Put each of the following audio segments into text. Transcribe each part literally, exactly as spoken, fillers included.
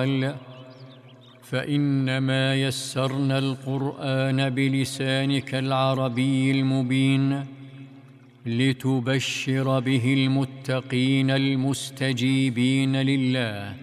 قال: فإنما يسرنا القرآن بلسانك العربي المبين لتبشر به المتقين المستجيبين لله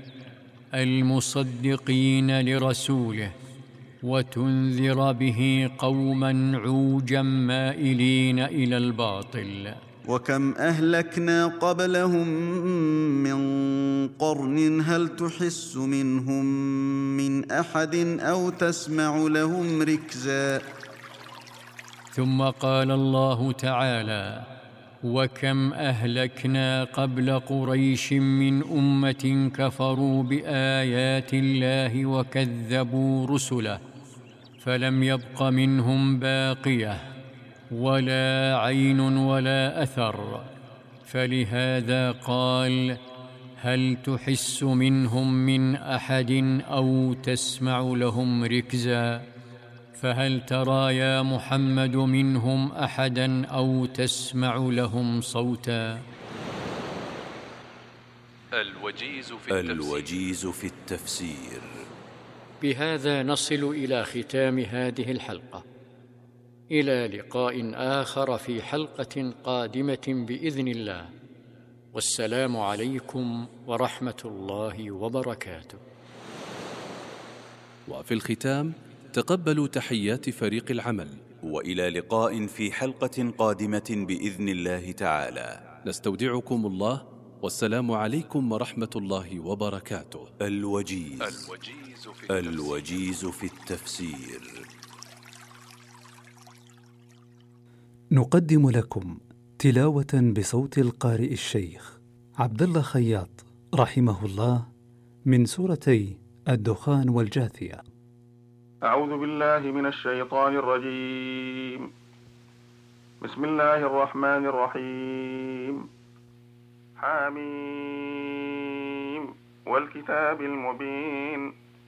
المصدقين لرسوله، وتنذر به قوما عوجا مائلين إلى الباطل. وكم أهلكنا قبلهم من قرن هل تحس منهم من أحد أو تسمع لهم ركزا. ثم قال الله تعالى: وكم أهلكنا قبل قريش من أمة كفروا بآيات الله وكذبوا رسله فلم يبق منهم باقية ولا عين ولا أثر، فلهذا قال: هل تحس منهم من أحد أو تسمع لهم ركزا؟ فهل ترى يا محمد منهم أحدا أو تسمع لهم صوتا؟ الوجيز في التفسير, الوجيز في التفسير. بهذا نصل إلى ختام هذه الحلقة، إلى لقاء آخر في حلقة قادمة بإذن الله، والسلام عليكم ورحمة الله وبركاته. وفي الختام تقبلوا تحيات فريق العمل، وإلى لقاء في حلقة قادمة بإذن الله تعالى. نستودعكم الله، والسلام عليكم ورحمة الله وبركاته. الوجيز, الوجيز, في, الوجيز في التفسير. نقدم لكم تلاوة بصوت القارئ الشيخ عبد الله خياط رحمه الله من سورتي الدخان والجاثية. أعوذ بالله من الشيطان الرجيم. بسم الله الرحمن الرحيم. حاميم والكتاب المبين